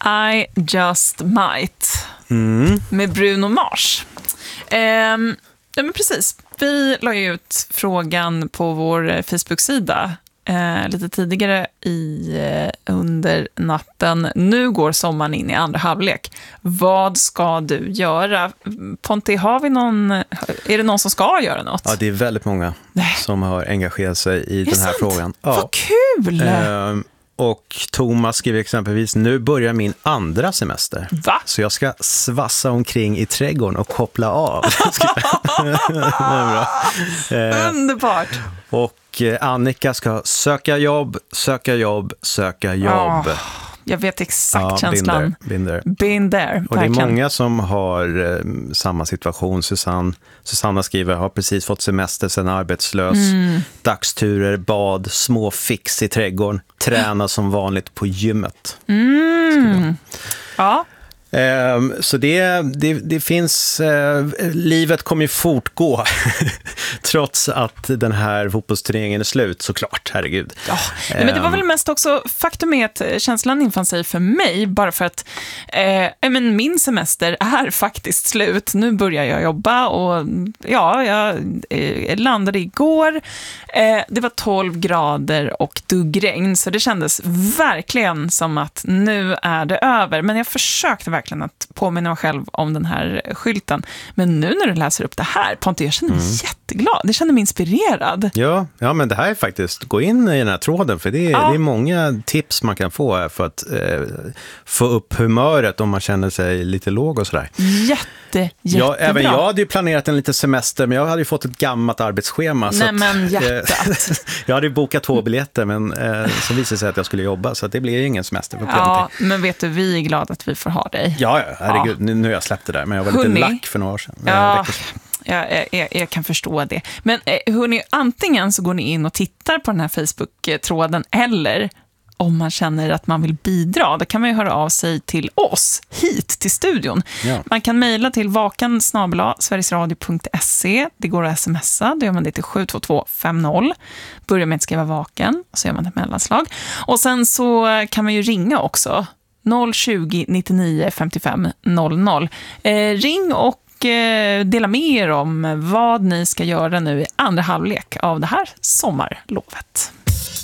I Just Might med Bruno Mars. Ja, men precis. Vi la ju ut frågan på vår Facebook-sida lite tidigare under natten. Nu går sommaren in i andra halvlek. Vad ska du göra? Ponti, är det någon som ska göra något? Ja, det är väldigt många som har engagerat sig i den här frågan. Ja. Vad kul! Och Thomas skriver exempelvis, nu börjar min andra semester. Va? Så jag ska svassa omkring i trädgården och koppla av. Underbart! Och Annika ska söka jobb. Jag vet exakt känslan. Been there. Och det är verkligen. många som har samma situation. Susanna skriver, har precis fått semester sen arbetslös. Dagsturer, bad, små fix i trädgården. Träna som vanligt på gymmet. Ja. Så det finns, livet kommer ju fortgå trots att den här fotbollsturneringen är slut, såklart, herregud. Ja, men det var väl mest också, faktum är att känslan infann sig för mig bara för att men min semester är faktiskt slut. Nu börjar jag jobba och ja, jag landade igår. Det var 12 grader och duggregn, så det kändes verkligen som att nu är det över. Men jag försökte verkligen att påminna mig själv om den här skylten. Men nu när du läser upp det här, Ponte, jag känner mig jätteglad. Det känner mig inspirerad. Ja, men det här är faktiskt, gå in i den här tråden, för det är många tips man kan få för att få upp humöret om man känner sig lite låg och sådär. Jättebra. Även jag hade ju planerat en liten semester, men jag hade ju fått ett gammalt arbetsschema. Men hjärtat. Jag hade ju bokat 2 biljetter, men så visade sig att jag skulle jobba, så det blir ingen semester på Ponti. Ja, men vet du, vi är glada att vi får ha dig. Ja, herregud, nu har jag släppt det där, men jag var lite lack för några år sedan. Jag kan förstå det. Men hörni, antingen så går ni in och tittar på den här Facebook-tråden, eller om man känner att man vill bidra, då kan man ju höra av sig till oss, hit till studion. Ja. Man kan mejla till vakan@sverigesradio.se. Det går att smsa, då gör man det till 72250. Börjar med att skriva vaken, och så gör man ett mellanslag. Och sen så kan man ju ringa också, 020 99 55 00. Ring och dela med er om vad ni ska göra nu i andra halvlek av det här sommarlovet.